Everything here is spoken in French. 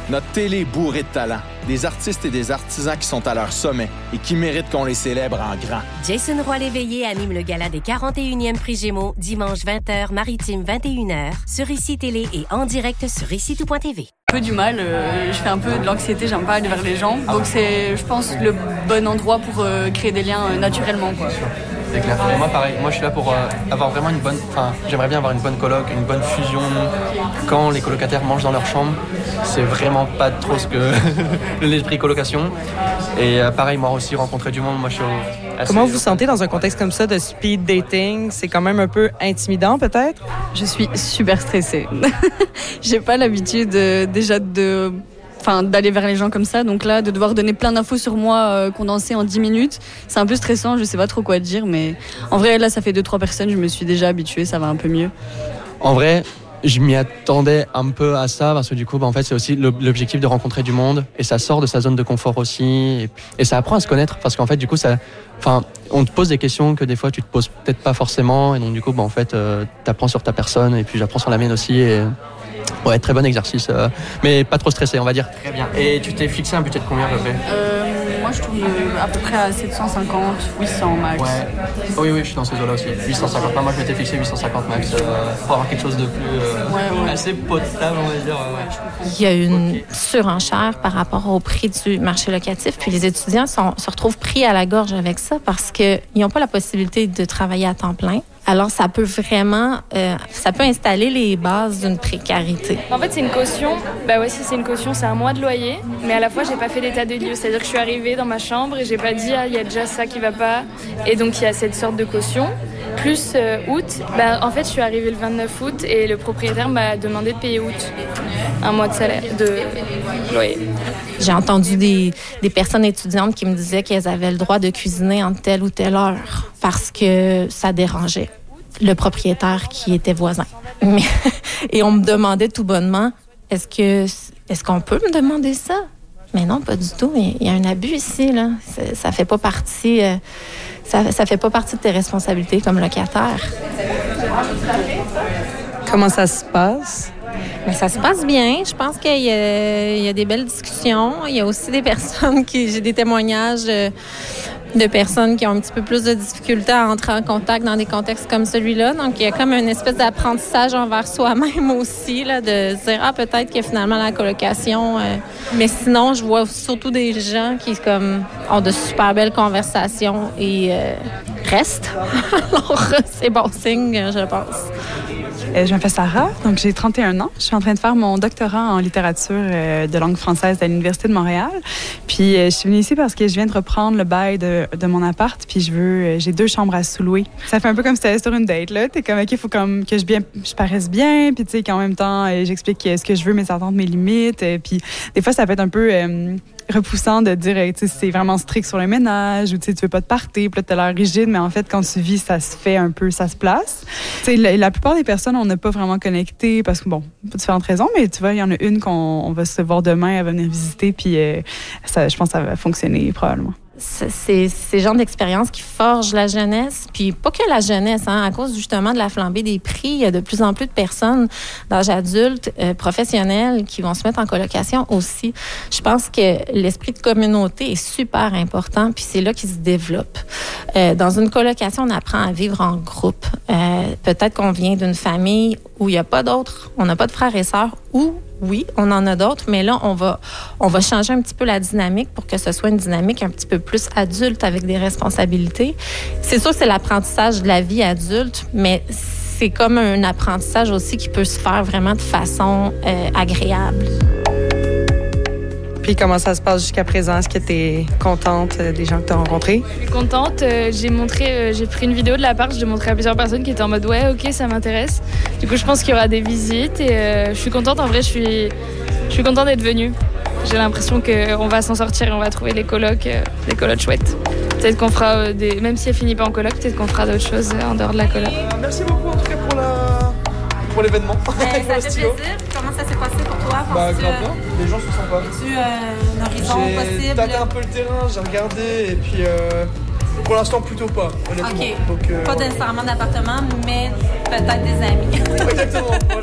Notre télé est bourrée de talent. Des artistes et des artisans qui sont à leur sommet et qui méritent qu'on les célèbre en grand. Jason Roy-Léveillé anime le gala des 41e Prix Gémeaux dimanche 20h, maritime 21h, sur ICI Télé et en direct sur ICITout.tv. Un peu du mal, je fais un peu de l'anxiété, j'aime pas aller vers les gens. Donc c'est, je pense, le bon endroit pour créer des liens naturellement, quoi. C'est clair. Et moi pareil, moi je suis là pour avoir vraiment une bonne... Enfin, j'aimerais bien avoir une bonne coloc, une bonne fusion. Quand les colocataires mangent dans leur chambre, c'est vraiment pas trop ce que l'esprit colocation. Et pareil, moi aussi, rencontrer du monde, moi je suis assez... Comment vous vous sentez dans un contexte comme ça de speed dating? C'est quand même un peu intimidant peut-être? Je suis super stressée. J'ai pas l'habitude déjà d'aller vers les gens comme ça. Donc là, de devoir donner plein d'infos sur moi condensées en 10 minutes, c'est un peu stressant, je sais pas trop quoi dire, mais en vrai, là, ça fait 2-3 personnes, je me suis déjà habituée, ça va un peu mieux. En vrai, je m'y attendais un peu à ça, parce que du coup, en fait, c'est aussi l'objectif de rencontrer du monde, et ça sort de sa zone de confort aussi, et ça apprend à se connaître, parce qu'en fait, du coup, on te pose des questions que des fois, tu te poses peut-être pas forcément, et donc du coup, en fait, t'apprends sur ta personne, et puis j'apprends sur la mienne aussi, et... Ouais, très bon exercice, mais pas trop stressé, on va dire. Très bien. Et tu t'es fixé un budget de combien à peu près? Moi, je tourne à peu près à 750, 800 max. Ouais. Oui, je suis dans ces eaux-là aussi. 850. Moi, je m'étais fixé 850 max pour avoir quelque chose de plus assez potable, on va dire. Il y a une surenchère par rapport au prix du marché locatif, puis les étudiants se retrouvent pris à la gorge avec ça parce qu'ils n'ont pas la possibilité de travailler à temps plein. Alors, ça peut vraiment, ça peut installer les bases d'une précarité. En fait, c'est une caution. Bah ouais, si c'est une caution, c'est un mois de loyer. Mais à la fois, j'ai pas fait d'état de lieu. C'est-à-dire que je suis arrivée dans ma chambre et j'ai pas dit, il y a déjà ça qui va pas. Et donc, il y a cette sorte de caution. Plus août, en fait, je suis arrivée le 29 août et le propriétaire m'a demandé de payer août. Un mois de salaire, de loyer. J'ai entendu des personnes étudiantes qui me disaient qu'elles avaient le droit de cuisiner en telle ou telle heure parce que ça dérangeait le propriétaire qui était voisin. Et on me demandait tout bonnement, est-ce qu'on peut me demander ça? Mais non, pas du tout. Il y a un abus ici, là. Ça fait pas partie... ça fait pas partie de tes responsabilités comme locataire. Comment ça se passe? Mais ça se passe bien. Je pense qu'il y a des belles discussions. Il y a aussi des personnes j'ai des témoignages de personnes qui ont un petit peu plus de difficultés à entrer en contact dans des contextes comme celui-là. Donc, il y a comme une espèce d'apprentissage envers soi-même aussi, là, de se dire, peut-être que finalement, la colocation... Mais sinon, je vois suis des gens qui ont de super belles conversations et restent. Alors, c'est bon signe, je pense. Je m'appelle Sarah, donc j'ai 31 ans. Je suis en train de faire mon doctorat en littérature de langue française à l'Université de Montréal. Puis je suis venue ici parce que je viens de reprendre le bail de mon appart, puis j'ai 2 chambres à sous-louer. Ça fait un peu comme si c'était sur une date, là. T'es comme, OK, il faut comme que je paraisse bien, puis tu sais, qu'en même temps, j'explique ce que je veux, mes attentes, mes limites. Puis des fois, ça peut être un peu... repoussant de dire, tu sais, c'est vraiment strict sur le ménage ou tu veux pas te partir, puis là, t'as l'air rigide, mais en fait, quand tu vis, ça se fait un peu, ça se place. Tu sais, la plupart des personnes, on n'a pas vraiment connecté parce que, bon, pour différentes raisons, mais tu vois, il y en a une qu'on va se voir demain, elle va venir visiter, puis je pense que ça va fonctionner probablement. C'est ces genres d'expériences qui forgent la jeunesse, puis pas que la jeunesse, à cause justement de la flambée des prix, il y a de plus en plus de personnes d'âge adulte, professionnels, qui vont se mettre en colocation aussi. Je pense que l'esprit de communauté est super important, puis c'est là qu'il se développe. Dans une colocation, on apprend à vivre en groupe. Peut-être qu'on vient d'une famille où il n'y a pas d'autres, on n'a pas de frères et sœurs, ou oui, on en a d'autres, mais là, on va changer un petit peu la dynamique pour que ce soit une dynamique un petit peu plus adulte avec des responsabilités. C'est sûr que c'est l'apprentissage de la vie adulte, mais c'est comme un apprentissage aussi qui peut se faire vraiment de façon agréable. Puis comment ça se passe jusqu'à présent? Est-ce que tu es contente des gens que tu as rencontrés? Je suis contente. J'ai pris une vidéo de l'appart, je l'ai montré à plusieurs personnes qui étaient en mode ouais, ok, ça m'intéresse. Du coup, je pense qu'il y aura des visites et je suis contente. En vrai, je suis contente d'être venue. J'ai l'impression qu'on va s'en sortir et on va trouver des colocs chouettes. Peut-être qu'on fera même si elle finit pas en coloc, peut-être qu'on fera d'autres choses en dehors de la coloc. Merci beaucoup en tout cas pour l'événement. Ça fait plaisir. Comment ça s'est passé pour toi? Grave bien. Les gens sont sympas. As-tu un horizon possible? J'ai tâté un peu le terrain, j'ai regardé et puis pour l'instant plutôt pas, honnêtement. OK. Donc, pas nécessairement d'appartement, mais peut-être des amis. Exactement, voilà.